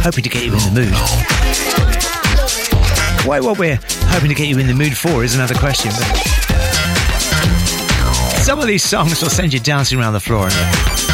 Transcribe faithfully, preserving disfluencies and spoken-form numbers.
hoping to get you in the mood. Wait, what we're hoping to get you in the mood for is another question. But some of these songs will send you dancing around the floor.